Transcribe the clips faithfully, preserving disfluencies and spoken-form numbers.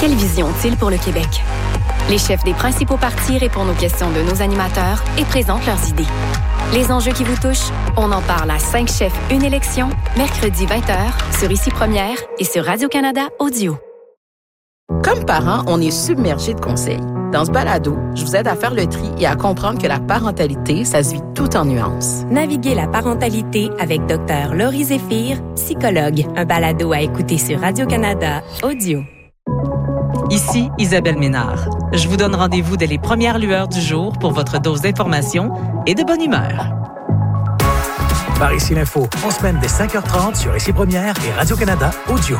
Quelle vision ont-ils pour le Québec? Les chefs des principaux partis répondent aux questions de nos animateurs et présentent leurs idées. Les enjeux qui vous touchent, on en parle à cinq chefs, une élection, mercredi vingt heures, sur Ici Première et sur Radio-Canada Audio. Comme parents, on est submergé de conseils. Dans ce balado, je vous aide à faire le tri et à comprendre que la parentalité, ça se vit tout en nuances. Naviguez la parentalité avec Dr Laurie Zéphir, psychologue. Un balado à écouter sur Radio-Canada Audio. Ici Isabelle Ménard. Je vous donne rendez-vous dès les premières lueurs du jour pour votre dose d'information et de bonne humeur. Par ici l'info, en semaine dès cinq heures trente sur Ici Première et Radio-Canada Audio.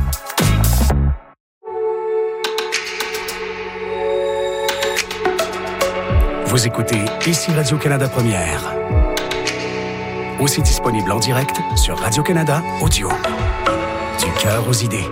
Vous écoutez Ici Radio-Canada Première. Aussi disponible en direct sur Radio-Canada Audio. Du cœur aux idées.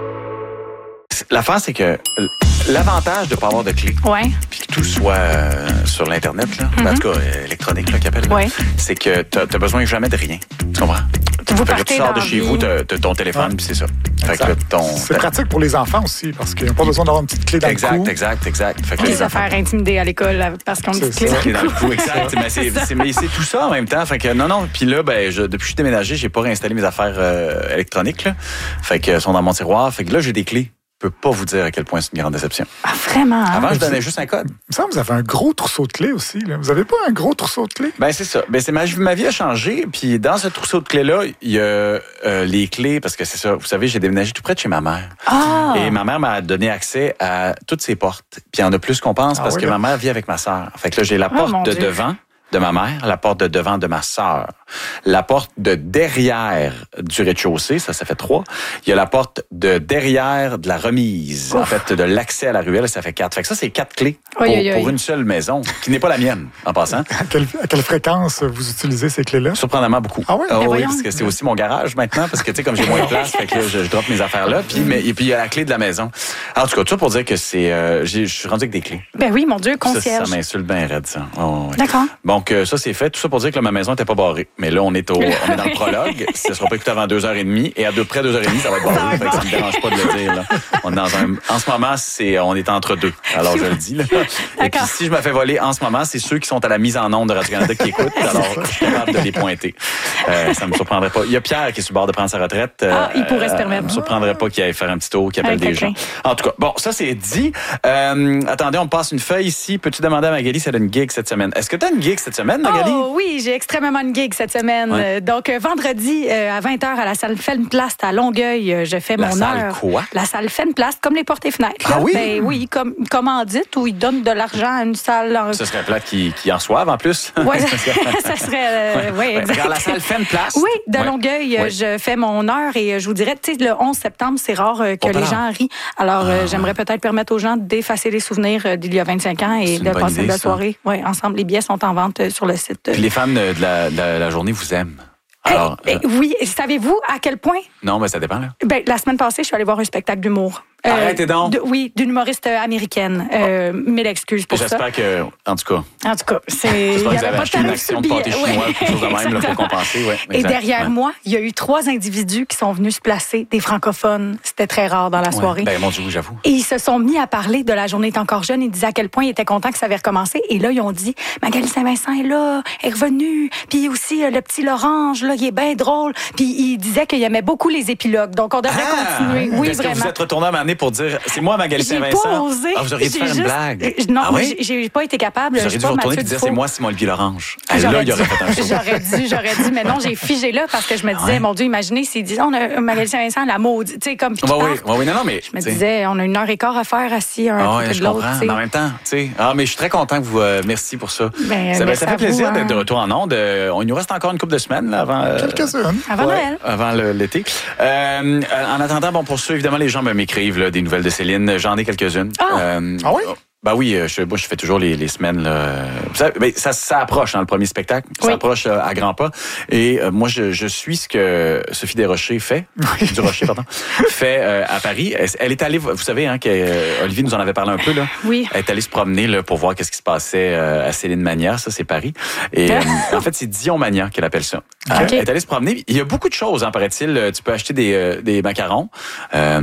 L'affaire, c'est que l'avantage de ne pas avoir de clé, ouais. puis que tout soit euh, sur l'Internet, là, mm-hmm. en tout cas euh, électronique, là, qu'ils appellent, là, ouais. c'est que tu n'as besoin jamais de rien. Tu comprends? Vous fait que tu sors de chez vie. vous, tu as ton téléphone, ouais. puis c'est ça. Fait que ton, c'est pratique pour les enfants aussi, parce qu'ils n'ont pas besoin d'avoir une petite clé dans exact, le cou. Exact, exact, exact. Les affaires intimidées à l'école parce qu'on a une petite clé dans le cou. Exact. Mais c'est, c'est, mais c'est tout ça en même temps. Fait que non, non. Puis là, ben, je, depuis que je suis déménagé, j'ai pas réinstallé mes affaires euh, électroniques. Là. Fait que sont dans mon tiroir. Fait que là, j'ai des clés. Je peux pas vous dire à quel point c'est une grande déception. Ah, vraiment? Avant, hein? je donnais juste un code. Il me semble que vous avez un gros trousseau de clés aussi. Là. Vous avez pas un gros trousseau de clés? Ben c'est ça. Ben c'est ma, ma vie a changé. Puis dans ce trousseau de clés-là, il y a euh, les clés, parce que c'est ça, vous savez, j'ai déménagé tout près de chez ma mère. Ah! Et ma mère m'a donné accès à toutes ses portes. Puis il y en a plus qu'on pense, ah, parce oui, que là. ma mère vit avec ma sœur. Fait que là, j'ai la porte oh, de Dieu. devant de ma mère, la porte de devant de ma sœur, la porte de derrière du rez-de-chaussée, ça, ça fait trois. Il y a la porte de derrière de la remise, Ouf. en fait, de l'accès à la ruelle, ça fait quatre. Fait que ça, c'est quatre clés pour, oui, oui, oui. pour une seule maison, qui n'est pas la mienne, en passant. À quelle, à quelle fréquence vous utilisez ces clés-là? Surprenamment beaucoup. Ah oui? Oh, oui, parce que c'est aussi mon garage maintenant, parce que, tu sais, comme j'ai moins de place, fait que là, je, je drop mes affaires là, puis, mais, et puis il y a la clé de la maison. En tout cas, tout ça pour dire que c'est, euh, je suis rendu avec des clés. Ben oui, mon Dieu, concierge. Ça, ça m'insulte bien raide, ça. Oh, oui. D'accord. Donc, euh, ça, c'est fait. Tout ça pour dire que là, ma maison n'était pas barrée. Mais là, on est, au, on est dans le prologue. Ça ne sera pas écouté avant deux heures et demie. Et à peu près deux heures et demie, ça va être barré. Fait que ça ne me dérange pas de le dire. Là. On est dans un, en ce moment, c'est, on est entre deux. Alors, je le dis. Là. Et puis, si je me fais voler en ce moment, c'est ceux qui sont à la mise en onde de Radio-Canada qui écoutent. Alors, je suis capable de les pointer. Euh, ça ne me surprendrait pas. Il y a Pierre qui est sur le bord de prendre sa retraite. Euh, ah, il pourrait se permettre. Ça ne me surprendrait pas qu'il aille faire un petit tour, qu'il appelle okay, des gens. En tout cas, bon, ça, c'est dit. Euh, attendez, on me passe une feuille ici. Peux-tu demander à Magali si elle a une gig cette semaine? Est-ce que tu as une gig cette semaine, Magali? Oh oui, j'ai extrêmement une gig cette semaine. Ouais. Donc, euh, vendredi, euh, à vingt heures, à la salle Fenplast à Longueuil, euh, je fais la mon salle heure. Quoi? La salle Fenplast, comme les portes et fenêtres. Ah oui? Ben, oui, comme commandite, où ils donnent de l'argent à une salle. En... Ce serait plate qui, qui en reçoivent en plus. Oui, ça serait... Euh, ouais, ouais, exact. Dans la salle Fenplast? Oui, de ouais. Longueuil, ouais. je fais mon heure et je vous dirais, tu sais, le onze septembre, c'est rare que oh, les gens rient. Alors, ah. euh, j'aimerais peut-être permettre aux gens d'effacer les souvenirs d'il y a vingt-cinq ans et de passer une belle soirée. Oui, ensemble. Les billets sont en vente sur le site. Puis les fans de la, de la, la journée vous aiment. Alors, hey, euh... Oui, savez-vous à quel point? Non, mais ça dépend, là. Ben, la semaine passée, je suis allée voir un spectacle d'humour. Euh, Arrêtez donc. De, oui, d'une humoriste américaine. Euh, oh. Mille excuses pour J'espère ça. J'espère que, en tout cas. En tout cas, c'est. J'espère que vous avez acheté une action de pâté chinois, quelque chose de même, là, pour compenser. Ouais, et derrière ouais. moi, il y a eu trois individus qui sont venus se placer, des francophones. C'était très rare dans la soirée. Ouais. Ben, mon Dieu, j'avoue. Et ils se sont mis à parler de La journée est encore jeune. Ils disaient à quel point ils étaient contents que ça avait recommencé. Et là, ils ont dit, Magali Saint-Vincent est là, est revenue. Puis aussi, le petit Lorange, là, il est bien drôle. Puis ils disaient qu'ils aimaient beaucoup les épilogues. Donc, on devrait ah, continuer. Oui, est-ce vraiment. Que vous êtes retourné à ma année pour dire, c'est moi, Magali Saint-Vincent. J'ai pas osé. Ah, vous auriez dû faire juste... une blague. Non, ah, oui? j'ai, j'ai pas été capable. Vous auriez dû retourner et dire, c'est moi, Simon Olivier Lorange. Ah, là, il y aurait fait un show. J'aurais dû, j'aurais dû. Mais non, j'ai figé là parce que je me disais, ouais. mon Dieu, imaginez s'ils disaient, on a Magali Saint-Vincent, la maudite. Tu sais, comme. Bah, oui, oui, oui, non, non, mais. Je me disais, on a une heure et quart à faire assis un ah, peu ouais, de l'autre. Mais en même temps, tu sais. Ah, mais je suis très content que vous. Euh, merci pour ça. Ben, ça, ben, ça fait plaisir vous, d'être hein. de retour en ondes. Euh, il nous reste encore une couple de semaines là, avant. Euh, Quelques-unes. Avant ouais, Noël. Avant le, l'été. Euh, en attendant, bon, pour ceux, évidemment, les gens m'écrivent là, des nouvelles de Céline. J'en ai quelques-unes. Ah, euh, ah oui? Ben oui, je, moi, je fais toujours les, les semaines. Là. Ça, ben, ça, ça approche dans le premier spectacle. Ça oui. approche à grands pas. Et euh, moi, je, je suis ce que Sophie Desrochers fait, oui. du Rocher, pardon, fait euh, à Paris. Elle, elle est allée, vous savez, hein, qu'Olivier nous en avait parlé un peu, là. Oui. Elle est allée se promener là, pour voir qu'est-ce qui se passait euh, à Céline Mania. Ça, c'est Paris. Et euh, en fait, c'est Dion Mania qu'elle appelle ça. Okay. Elle est allée se promener. Il y a beaucoup de choses, hein, paraît-il. Tu peux acheter des, euh, des macarons. Euh,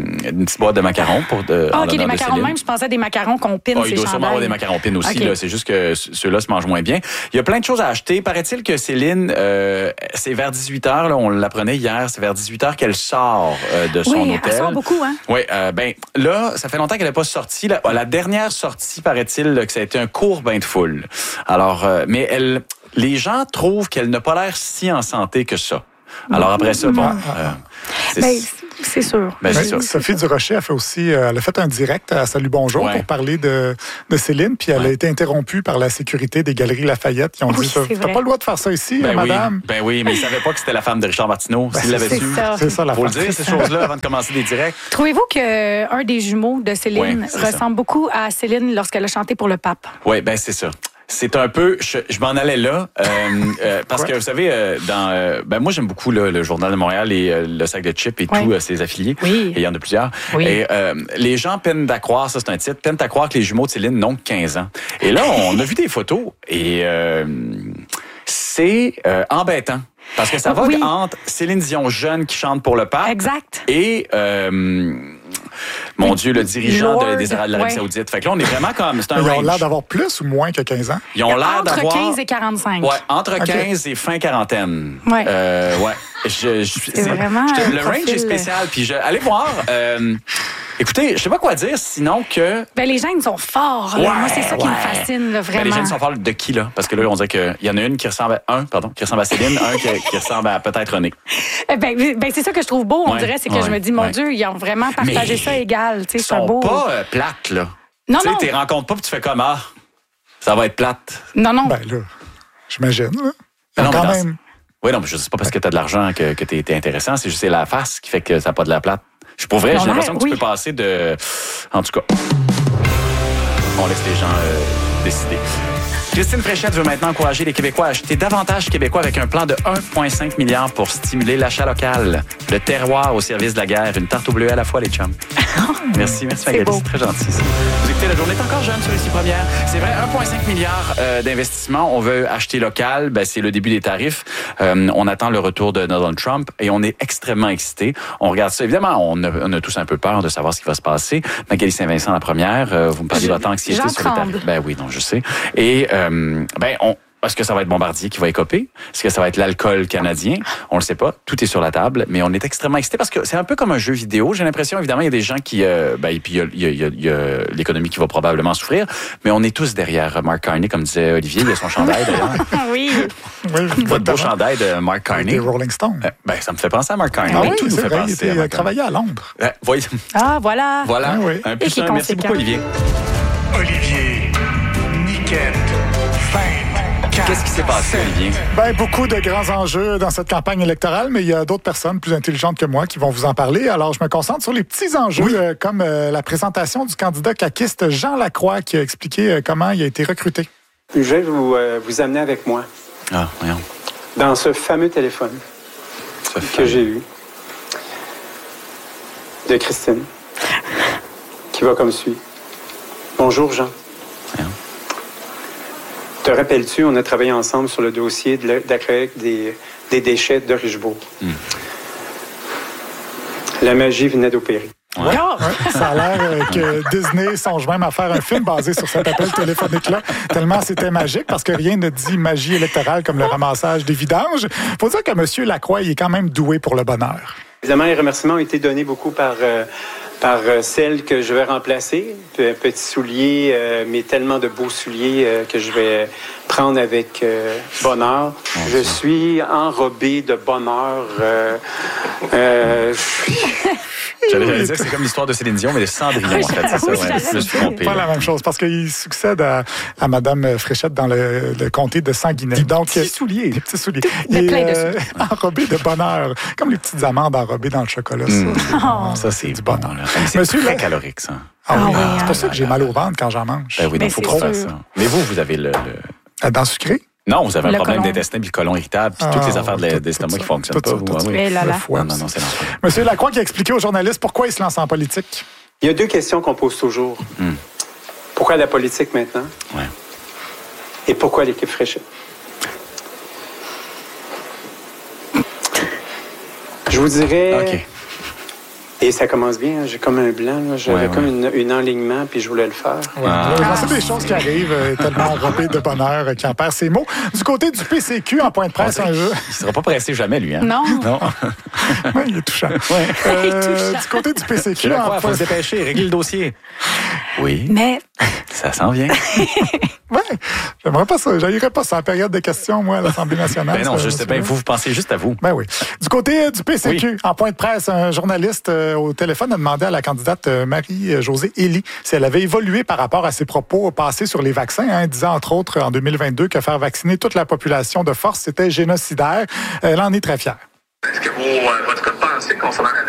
une petite boîte de macarons pour de, Ah, en OK, les l'honneur de macarons Céline. même. Je pensais des macarons qu'on pine Oh, ces il doit sûrement avoir des macarons pines aussi. Okay. Là, c'est juste que ceux-là se mangent moins bien. Il y a plein de choses à acheter. Paraît-il que Céline, euh, c'est vers dix-huit heures, là, on l'apprenait hier, c'est vers dix-huit heures qu'elle sort euh, de son oui, hôtel. elle sort beaucoup, hein? Oui, euh, ben là, ça fait longtemps qu'elle n'est pas sortie. La, la dernière sortie, paraît-il, là, que ça a été un court bain de foule. Alors, euh, mais elle, les gens trouvent qu'elle n'a pas l'air si en santé que ça. Alors après ça, bon... Euh, c'est, ben, c'est sûr. Ben, c'est sûr. Sophie Durocher a fait aussi, elle a fait un direct à Salut Bonjour ouais. pour parler de, de Céline, puis elle ouais. a été interrompue par la sécurité des Galeries Lafayette qui ont oui, dit « T'as pas le droit de faire ça ici, ben madame? » Ben oui, mais ils savaient pas que c'était la femme de Richard Martineau. Ben, S'ils l'avaient su, ça. c'est ça la faut le dire, ces choses-là, avant de commencer des directs. Trouvez-vous qu'un des jumeaux de Céline ouais, ressemble ça. beaucoup à Céline lorsqu'elle a chanté pour le pape? Oui, ben c'est ça. C'est un peu, je, je m'en allais là, euh, euh, parce que vous savez, euh, dans, euh, ben moi j'aime beaucoup là, le Journal de Montréal et euh, le Sac de Chips et oui. tous euh, ses affiliés. Oui. Et il y en a plusieurs. Oui. Et euh, les gens peinent à croire, ça c'est un titre, peinent à croire que les jumeaux de Céline n'ont que quinze ans. Et là, on a vu des photos et euh, c'est euh, embêtant. Parce que ça va oui. entre Céline Dion jeune qui chante pour le pape. Exact. Et euh, mon Dieu, le dirigeant Lord, de, des Arabes de l'Arabie ouais. Saoudite. Fait que là, on est vraiment comme... C'est un Ils range. ont l'air d'avoir plus ou moins que quinze ans? Ils ont l'air entre d'avoir... quinze et quarante-cinq. Ouais, entre okay. quinze et fin quarantaine. Ouais. Euh, ouais. Je, je, c'est, c'est vraiment je, un le profil... range est spécial. Puis je, allez voir... Euh, écoutez, je sais pas quoi dire, sinon que... Ben, les gènes sont forts. Ouais, Moi, c'est ça qui ouais. me fascine, là, vraiment. Ben, les gènes sont forts de qui, là? Parce que là, on dirait qu'il y en a une qui ressemble à... Un, pardon, qui ressemble à Céline, un qui, qui ressemble à peut-être René. Ben, ben, c'est ça que je trouve beau, on ouais, dirait. C'est que ouais, je me dis, mon ouais. Dieu, ils ont vraiment partagé Mais ça égal. Ils sont beau... pas euh, plates, là. Non, tu sais, non. tu les rencontres pas puis tu fais comme, ah, ça va être plate. Non, non. Ben là, j'imagine, là. Ben non, quand mais même... Oui, non, mais je sais pas parce que tu as de l'argent que, que tu es intéressant, c'est juste la face qui fait que ça n'a pas de la plate. Je pour vrai, j'ai l'impression que oui. tu peux passer de... En tout cas, on laisse les gens euh, décider. Christine Fréchette veut maintenant encourager les Québécois à acheter davantage québécois avec un plan de un virgule cinq milliard pour stimuler l'achat local. Le terroir au service de la guerre. Une tarte au bleu à la fois, les chums. Merci, merci Magali, c'est, c'est très gentil. Ça. Vous écoutez, la journée est encore jeune sur Ici Première. C'est vrai, un virgule cinq milliard euh, d'investissements. On veut acheter local. Ben, c'est le début des tarifs. Euh, on attend le retour de Donald Trump et on est extrêmement excités. On regarde ça. Évidemment, on a, on a tous un peu peur de savoir ce qui va se passer. Magali Saint-Vincent, la première. Euh, vous me parlez de votre anxiété sur les tarifs. Ben oui, non, je sais. Et euh, ben, on... Est-ce que ça va être Bombardier qui va écoper? Est-ce que ça va être l'alcool canadien? On le sait pas. Tout est sur la table, mais on est extrêmement excités parce que c'est un peu comme un jeu vidéo. J'ai l'impression, évidemment, il y a des gens qui... Euh, ben, et puis, il y a, il y a, il y a l'économie qui va probablement souffrir, mais on est tous derrière Mark Carney, comme disait Olivier. Il y a son chandail, d'ailleurs. Oui. oui Votre beau chandail de Mark Carney. Des Rolling Stones. Euh, ben, ça me fait penser à Mark Carney. Ah oui, tout nous c'est fait vrai, penser il était travaillé à Londres. Euh, voyez. Ah, voilà. Voilà. Ah, oui. Un plus un. Merci beaucoup, Olivier. Olivier, Niquette, Qu'est-ce qui s'est passé, Olivier? Ben, beaucoup de grands enjeux dans cette campagne électorale, mais il y a d'autres personnes plus intelligentes que moi qui vont vous en parler. Alors, je me concentre sur les petits enjeux, oui. euh, comme euh, la présentation du candidat caquiste Jean Lacroix, qui a expliqué euh, comment il a été recruté. Je vais vous, euh, vous amener avec moi. Ah, voyons. Dans ce fameux téléphone ce que fameux. j'ai eu de Christine, qui va comme suit. Bonjour, Jean. Voyons. Te rappelles-tu, on a travaillé ensemble sur le dossier de la, de la collecte des, des déchets de Richebourg. Mm. La magie venait d'opérer. Ouais. Ouais, ça a l'air euh, que Disney songe même à faire un film basé sur cet appel téléphonique-là, tellement c'était magique, parce que rien ne dit magie électorale comme le ramassage des vidanges. Faut dire que M. Lacroix, il est quand même doué pour le bonheur. Évidemment, les remerciements ont été donnés beaucoup par... Euh, par celle que je vais remplacer. Petit soulier, euh, mais tellement de beaux souliers euh, que je vais prendre avec euh, bonheur. Je suis enrobé de bonheur. Euh, euh, J'allais dire que c'est comme l'histoire de Céline Dion, mais de Cendrillon, en fait. C'est ça, ouais. Je me suis trompé. Pas la même chose, parce qu'il succède à, à Mme Fréchette dans le, le comté de Sanguinet. Donc, des petits souliers. Des petits souliers. Il est euh, enrobé de bonheur, comme les petites amandes enrobées dans le chocolat. Mmh. Ça, oh. ça c'est du bonheur. C'est Monsieur, très là, calorique, ça. Ah, ah oui, oui, c'est pour ça que j'ai mal au ventre quand j'en mange. Ben oui, donc il faut pas faire ça. Mais vous, vous avez le... le... Dans le sucré? Non, vous avez le un problème colon. d'intestin puis le côlon irritable puis ah, toutes les affaires de l'estomac qui ne fonctionnent pas. Ça, vous, tout oui. Et là, là. Non, non, non, c'est l'enfer. Monsieur Lacroix qui a expliqué aux journalistes pourquoi il se lance en politique. Il y a deux questions qu'on pose toujours. Hmm. Pourquoi la politique maintenant? Ouais. Et pourquoi l'équipe Fréchette? Je vous dirais... OK. Et ça commence bien. J'ai comme un blanc. Là. J'avais Ouais, comme ouais. une, une enlignement, puis je voulais le faire. Ouais. Ah. C'est des choses qui arrivent, euh, tellement enrobé de bonheur euh, qui en perd ses mots. Du côté du P C Q, en point de presse, un jeu. Il sera pas pressé jamais, lui. Hein? Non. Non. Oui, il est touchant. Ouais. Euh, du côté du P C Q, Tu en quoi, faut point... se dépêcher, régler le dossier. Oui, Mais ça s'en vient. Ouais, j'aimerais pas ça. J'aillerais pas ça en période de questions, moi, à l'Assemblée nationale. Ben non, ça, je sais bien, il faut vous penser juste à vous. Ben oui. Du côté euh, du P C Q, Oui. en point de presse, un journaliste euh, au téléphone a demandé à la candidate euh, Marie-Josée Elie si elle avait évolué par rapport à ses propos passés sur les vaccins, hein, disant entre autres en deux mille vingt-deux que faire vacciner toute la population de force, c'était génocidaire. Elle en est très fière. Est-ce que vous, euh, votre cas de pensée concernant